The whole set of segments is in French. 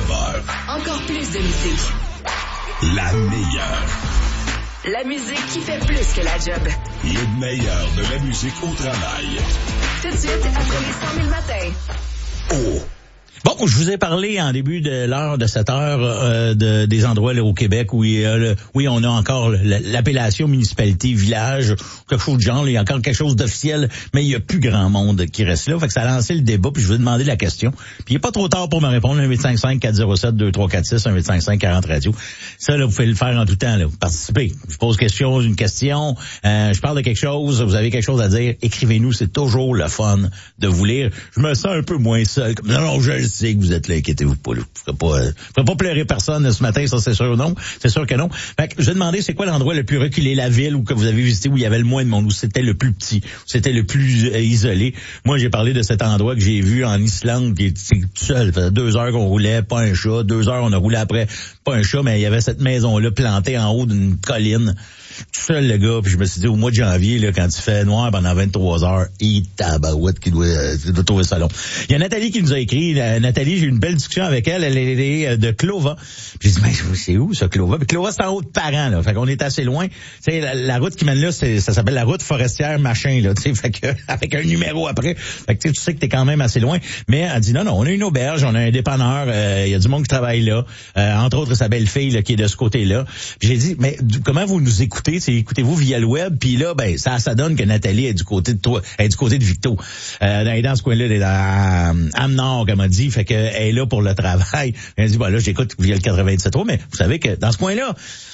9h. Encore plus de musique. La meilleure. La musique qui fait plus que la job. Le meilleur de la musique au travail. Tout de suite, après les 100 000 matins. Oh! Bon, je vous ai parlé en début de l'heure de cette heure des endroits là, au Québec où oui, on a encore l'appellation municipalité, village, quelque chose de genre, il y a encore quelque chose d'officiel, mais il y a plus grand monde qui reste là. Fait que ça a lancé le débat, puis je vais demander la question. Puis il n'est pas trop tard pour me répondre, 1-855-407-2346, 1-855-40-radio. Ça, là, vous pouvez le faire en tout temps, là. Participez. Je pose une question, je parle de quelque chose, vous avez quelque chose à dire, écrivez-nous, c'est toujours le fun de vous lire. Je me sens un peu moins seul. Non, je le sais que vous êtes là, inquiétez-vous pas. Vous ne ferez pas pleurer personne ce matin, ça c'est sûr non. C'est sûr que non. Fait que je vais demander c'est quoi l'endroit le plus reculé, la ville où que vous avez visité, où il y avait le moins de monde, où c'était le plus petit, où c'était le plus isolé. Moi, j'ai parlé de cet endroit que j'ai vu en Islande, qui est tout seul. Ça faisait 2 heures qu'on roulait, pas un chat. 2 heures, on a roulé après, pas un chat, mais il y avait cette maison-là plantée en haut d'une colline. Tout seul, le gars, puis je me suis dit, au mois de janvier, là, quand il fait noir pendant 23 heures, tabarouette qui doit trouver ça long. Il y a Nathalie qui nous a écrit. Nathalie, j'ai eu une belle discussion avec elle. Elle est de Clova. Puis j'ai dit, mais c'est où, ça, Clova? Puis Clova, c'est en haut de Parent, là. Fait qu'on est assez loin. Tu sais, la route qui mène là, ça s'appelle la route forestière machin, là. Tu sais, fait que, avec un numéro après. Fait que tu sais que t'es quand même assez loin. Mais elle dit, non, on a une auberge, on a un dépanneur, il y a du monde qui travaille là. Entre autres, sa belle-fille, là, qui est de ce côté-là. Puis j'ai dit, mais comment vous nous écoutez? Écoutez-vous via le web, puis là, ben ça donne que Nathalie est du côté de toi, elle est du côté de Victo. Elle est dans ce coin-là, elle est dans Amenor, comme elle dit, fait que elle est là pour le travail. Elle dit, là, j'écoute via le 97.3, mais vous savez que dans ce coin-là,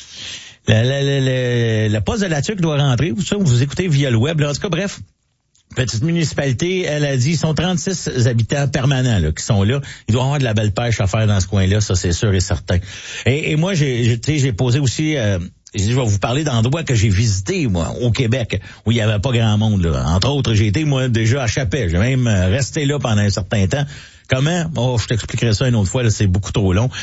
le poste de la TUC doit rentrer, vous écoutez via le web. Là. En tout cas, bref, petite municipalité, elle a dit, ils sont 36 habitants permanents là qui sont là. Il doit y avoir de la belle pêche à faire dans ce coin-là, ça c'est sûr et certain. Et moi, j'ai posé aussi... je vais vous parler d'endroits que j'ai visités, moi, au Québec, où il n'y avait pas grand monde, là. Entre autres, j'ai été, moi, déjà à Chapais. J'ai même resté là pendant un certain temps. Comment? Oh, je t'expliquerai ça une autre fois, là, c'est beaucoup trop long.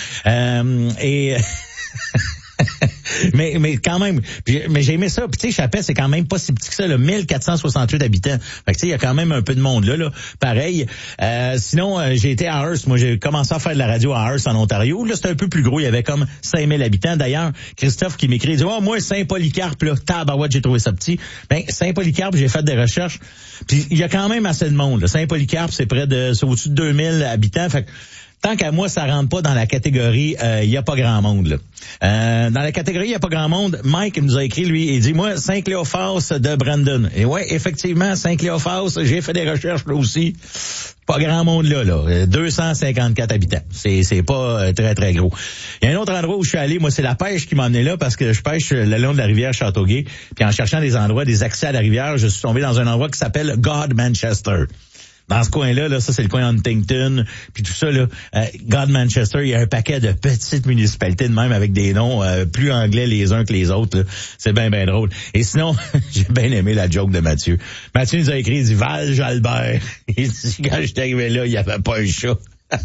mais quand même, mais j'ai aimé ça. Puis tu sais, Chapais, c'est quand même pas si petit que ça, là, 1468 habitants. Fait que tu sais, il y a quand même un peu de monde là. Pareil. Sinon, j'ai été à Hearst. Moi, j'ai commencé à faire de la radio à Hearst, en Ontario. Là, c'était un peu plus gros. Il y avait comme 5000 habitants. D'ailleurs, Christophe qui m'écrit, il dit, moi, Saint-Polycarpe, là, tabarouette, j'ai trouvé ça petit. Ben, Saint-Polycarpe, j'ai fait des recherches. Puis il y a quand même assez de monde, là. Saint-Polycarpe, c'est au-dessus de 2000 habitants. Fait que, tant qu'à moi, ça rentre pas dans la catégorie il y a pas grand monde. Là. Dans la catégorie il y a pas grand monde, Mike nous a écrit, lui, il dit, moi, Saint-Cléophas de Brandon. Et ouais, effectivement, Saint-Cléophas, j'ai fait des recherches là aussi. Pas grand monde là. 254 habitants. C'est pas très, très gros. Il y a un autre endroit où je suis allé, moi, c'est la pêche qui m'a amené là, parce que je pêche le long de la rivière Châteauguay. Puis en cherchant des endroits, des accès à la rivière, je suis tombé dans un endroit qui s'appelle God Manchester. Dans ce coin-là, là, ça c'est le coin Huntington, puis tout ça, là, God Manchester, il y a un paquet de petites municipalités de même avec des noms plus anglais les uns que les autres. Là. C'est bien drôle. Et sinon, j'ai bien aimé la joke de Mathieu. Mathieu nous a écrit, il dit Val-Jalbert. Il dit, quand j'étais arrivé là, il n'y avait pas un chat.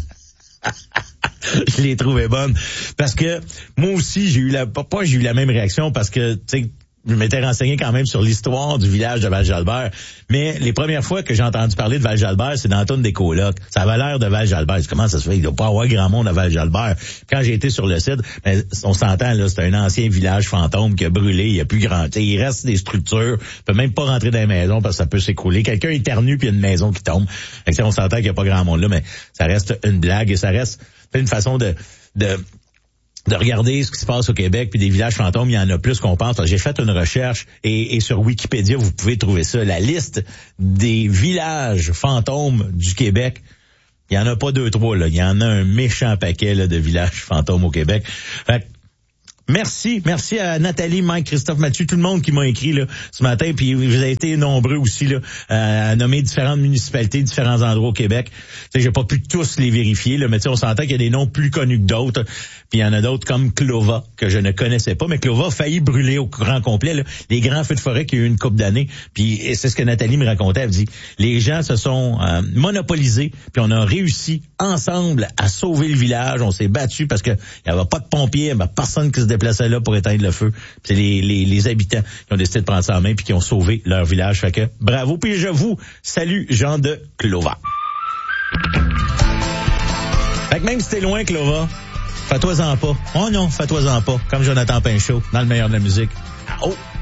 Je l'ai trouvé bonne. Parce que moi aussi, j'ai eu la même réaction parce que, tu sais, je m'étais renseigné quand même sur l'histoire du village de Val-Jalbert. Mais les premières fois que j'ai entendu parler de Val-Jalbert, c'est dans la toune des colocs. Ça avait l'air de Val-Jalbert. Comment ça se fait? Il ne doit pas avoir grand monde à Val-Jalbert. Quand j'ai été sur le site, on s'entend, là, c'est un ancien village fantôme qui a brûlé. Il y a plus grand. T'sais, il reste des structures. On peut même pas rentrer dans les maisons parce que ça peut s'écrouler. Quelqu'un éternue puis il y a une maison qui tombe. Fait que, on s'entend qu'il n'y a pas grand monde là, mais ça reste une blague et ça reste une façon de regarder ce qui se passe au Québec, puis des villages fantômes, il y en a plus qu'on pense. J'ai fait une recherche et sur Wikipédia, vous pouvez trouver ça. La liste des villages fantômes du Québec, il y en a pas 2-3, là. Il y en a un méchant paquet là, de villages fantômes au Québec. Fait que, merci à Nathalie, Mike, Christophe, Mathieu, tout le monde qui m'a écrit là ce matin, puis vous avez été nombreux aussi là à nommer différentes municipalités, différents endroits au Québec. Tu sais, j'ai pas pu tous les vérifier là, mais tu sais, on s'entend qu'il y a des noms plus connus que d'autres. Puis il y en a d'autres comme Clova que je ne connaissais pas, mais Clova a failli brûler au grand complet là, les grands feux de forêt qu'il y a eu une couple d'années. Puis c'est ce que Nathalie me racontait, elle me dit les gens se sont monopolisés, puis on a réussi ensemble à sauver le village, on s'est battu parce que il y avait pas de pompiers, il y avait personne qui se déplaçait là pour éteindre le feu. Puis c'est les habitants qui ont décidé de prendre ça en main puis qui ont sauvé leur village. Fait que bravo, puis je vous salue Jean de Clova. Fait que même si t'es loin, Clova, fais-toi-en pas. Oh non, fais-toi-en pas. Comme Jonathan Pinchot, dans le meilleur de la musique. Ah, oh!